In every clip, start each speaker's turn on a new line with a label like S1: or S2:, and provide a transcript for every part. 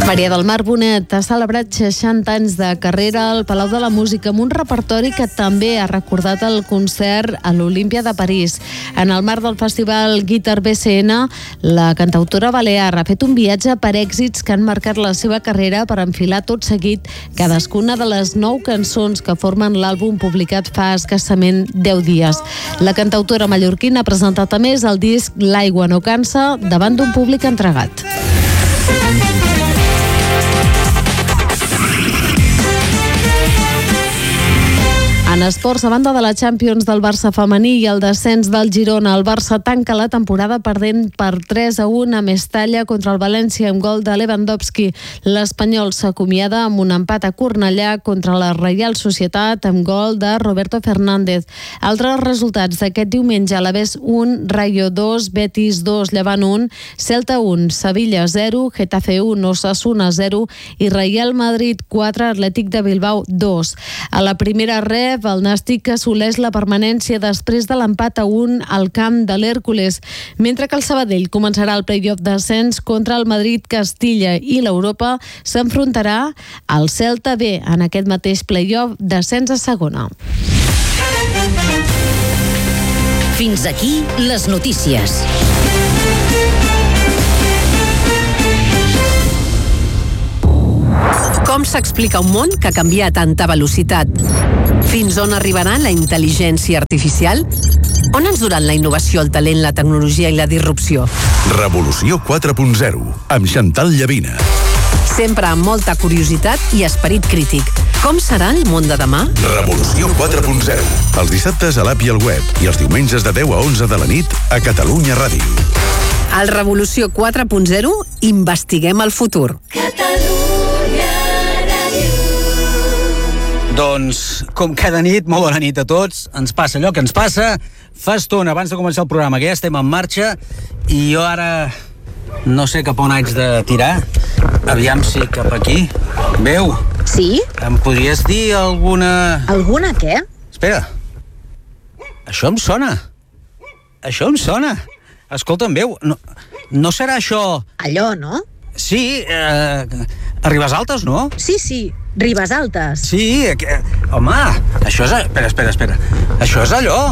S1: Maria del Mar Bonet ha celebrat 60 anys de carrera al Palau de la Música amb un repertori que també ha recordat el concert a l'Olímpia de París. En el marc del festival Guitar BCN, la cantautora balear ha fet un viatge per èxits que han marcat la seva carrera per enfilar tot seguit cadascuna de les 9 cançons que formen l'àlbum publicat fa escassament 10 dies. La cantautora mallorquina ha presentat a més el disc L'aigua no cansa davant d'un públic entregat. En esports, a banda de la Champions del Barça femení i el descens del Girona, el Barça tanca la temporada perdent per 3-1 a Mestalla contra el València amb gol de Lewandowski. L'Espanyol s'acomiada amb un empat a Cornellà contra la Reial Societat amb gol de Roberto Fernández. Altres resultats d'aquest diumenge: Alavés 1, Rayo 2, Betis 2, Llevant 1, Celta 1, Sevilla 0, Getafe 1, Osasuna 0 i Real Madrid 4, Atlètic de Bilbao 2. A la primera ref, el Nàstic assoleix la permanència després de l'empat a 1 al camp de l'Hèrcules, mentre que el Sabadell començarà el play-off d'ascens contra el Madrid-Castilla i l'Europa s'enfrontarà al Celta B en aquest mateix play-off d'ascens a segona.
S2: Fins aquí les notícies. Com s'explica un món que canvia a tanta velocitat? Fins on arribarà la intel·ligència artificial? On ens duran la innovació, el talent, la tecnologia i la disrupció?
S3: Revolució 4.0, amb Chantal Llavina.
S2: Sempre amb molta curiositat i esperit crític. Com serà el món de demà?
S3: Revolució 4.0, els dissabtes a l'app i al web i els diumenges de 10 a 11 de la nit a Catalunya Ràdio.
S2: Al Revolució 4.0 investiguem el futur.
S4: Doncs, com cada nit, molt bona nit a tots. Ens passa allò que ens passa. Fa estona, abans de començar el programa, que ja estem en marxa, i jo ara no sé cap on haig de tirar. Aviam si cap aquí. Veu?
S5: Sí?
S4: Em podries dir alguna...
S5: Alguna què?
S4: Espera. Això em sona. Això em sona. Escolta'm, veu, no serà això...
S5: Allò, no?
S4: Sí, a Ribesaltes, no?
S5: Sí, Ribes Altes.
S4: Sí, home, això és... Espera. Això és allò.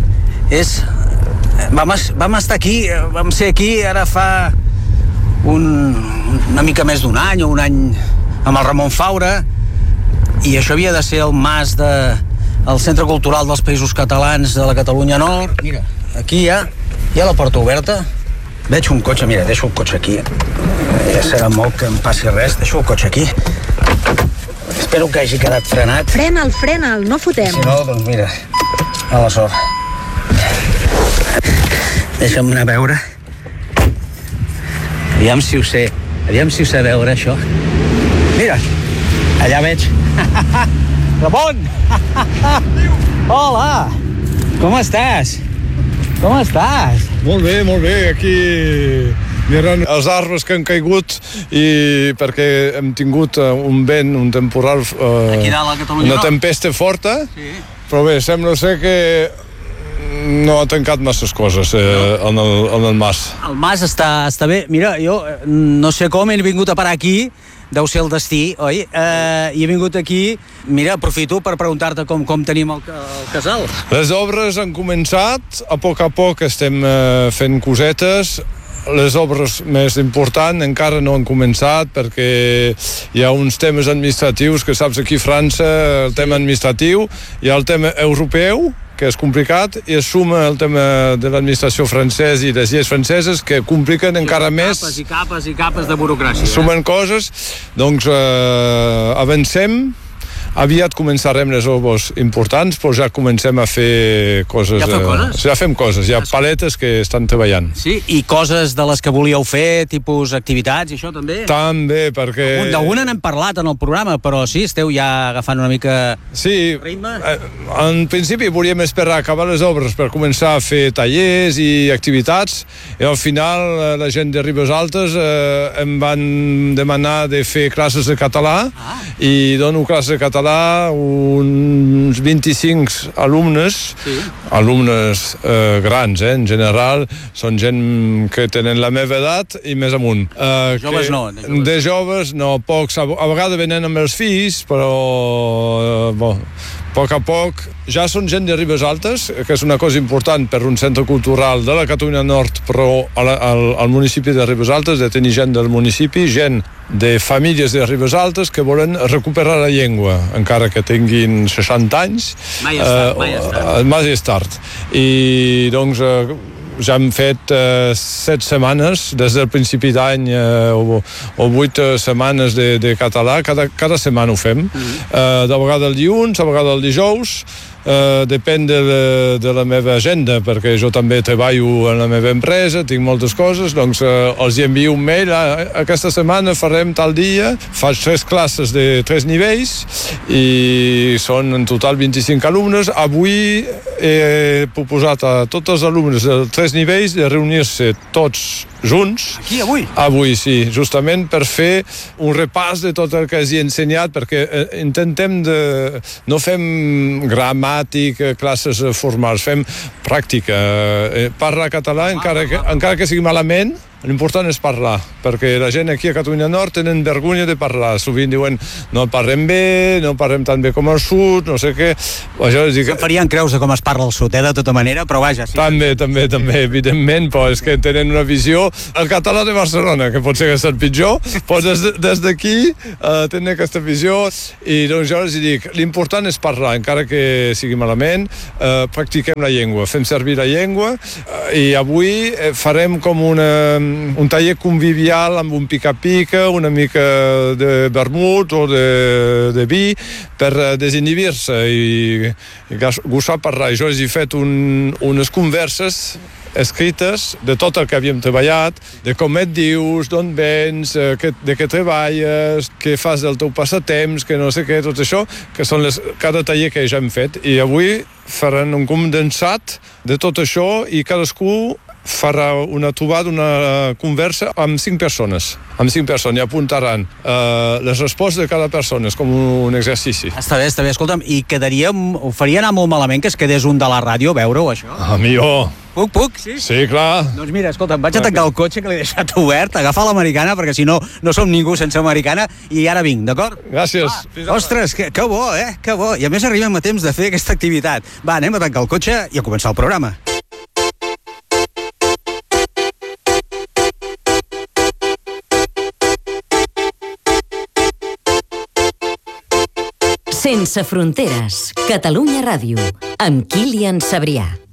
S4: Vam estar aquí, vam ser aquí ara fa una mica més d'un any o un any amb el Ramon Faura, i això havia de ser el mas del Centre Cultural dels Països Catalans de la Catalunya Nord. Mira, aquí hi ha la porta oberta. Veig un cotxe, mira, deixo el cotxe aquí. Ja serà molt que em passi res, deixo el cotxe aquí. Espero que hagi quedat frenat.
S5: Frena'l, no fotem.
S4: Si no, doncs mira, a la sort. Deixa'm anar a veure. Aviam si ho sé veure, això. Mira, allà veig. Ramon! Hola! Com estàs?
S6: Molt bé, aquí mirant els arbres que han caigut, i perquè hem tingut un vent, un temporal,
S4: aquí dalt a Catalunya,
S6: una tempesta forta,
S4: sí.
S6: Però bé, sembla ser que no ha tancat masses coses en el mas.
S4: El mas està bé. Mira, jo no sé com he vingut a parar aquí, deu ser el destí, oi? I he vingut aquí, mira, aprofito per preguntar-te com tenim el casal.
S6: Les obres han començat, a poc estem fent cosetes. Les obres més importants encara no han començat perquè hi ha uns temes administratius que saps aquí a França, el tema administratiu, hi ha el tema europeu, que és complicat, i es suma el tema de l'administració francesa i les lleis franceses que compliquen encara més.
S4: Capes i capes de burocràcia.
S6: Sumen coses, doncs avancem. Aviat començarem les obres importants, però ja comencem a fer coses.
S4: Ja feu coses?
S6: Ja fem coses, hi ha paletes que estan treballant.
S4: Sí, i coses de les que volíeu fer, tipus activitats i això també?
S6: També, perquè...
S4: D'alguna n'hem parlat en el programa, però sí, esteu ja agafant una mica ritme?
S6: En principi volíem esperar a acabar les obres per començar a fer tallers i activitats, i al final la gent de Ribes Altes em van demanar de fer classes de català, i dono classes de català català uns 25 alumnes, alumnes grans, en general, són gent que tenen la meva edat i més amunt.
S4: Joves no.
S6: De joves no, pocs. A vegades venen amb els fills, però a poc a poc ja són gent de Ribes Altes, que és una cosa important per un centre cultural de la Catalunya Nord, però al municipi de Ribes Altes, de tenir gent del municipi, gent de famílies de Ribes Altes que volen recuperar la llengua, encara que tinguin 60 anys. Mai és tard. I doncs ja hem fet 7 setmanes des del principi d'any o 8 setmanes de català, cada setmana ho fem, de vegades el dilluns, a vegades el dijous, depèn de la meva agenda, perquè jo també treballo en la meva empresa, tinc moltes coses, doncs els envio un mail, aquesta setmana farem tal dia, faig 3 classes de 3 nivells i són en total 25 alumnes. Avui he proposat a tots els alumnes de 3 nivells de reunir-se tots junts.
S4: Aquí, avui?
S6: Avui, sí, justament per fer un repàs de tot el que els he ensenyat, perquè intentem de... no fem gramàtica, classes formals, fem pràctica. Parlar català, encara que sigui malament, l'important és parlar, perquè la gent aquí a Catalunya Nord tenen vergonya de parlar. Sovint diuen, no parlem bé, no parlem tan bé com al sud, no sé què.
S4: Se'n farien creus de com es parla al sud, de tota manera, però vaja. Sí.
S6: També, evidentment, però és que tenen una visió... El català de Barcelona, que pot ser que és el pitjor, però des d'aquí tenen aquesta visió, i doncs jo els dic, l'important és parlar, encara que sigui malament, practiquem la llengua, fem servir la llengua, i avui farem com un taller convivial amb un pica-pica, una mica de vermut o de vi, per desinhibir-se i gosar parlar. Jo he fet unes converses escrites de tot el que havíem treballat, de com et dius, d'on vens, de què treballes, què fas del teu passatemps, que no sé què, tot això, que són cada taller que ja hem fet. I avui faran un condensat de tot això i cadascú farà una trobada, una conversa amb 5 persones. Amb 5 persones i apuntaran les respostes de cada persona, és com un exercici.
S4: Està bé. Escolta'm, i ho faria anar molt malament que es quedés un de la ràdio a veure-ho, això?
S6: Millor.
S4: Puc? Sí?
S6: Sí, clar.
S4: Doncs mira, escolta'm, vaig a tancar el cotxe, que l'he deixat obert, agafar l'americana, perquè si no, no som ningú sense americana, i ara vinc, d'acord?
S6: Gràcies.
S4: Ostres, que bo, que bo. I a més arribem a temps de fer aquesta activitat. Va, anem a tancar el cotxe i a començar el programa.
S7: Sense fronteres, Catalunya Ràdio, amb Kilian Sabrià.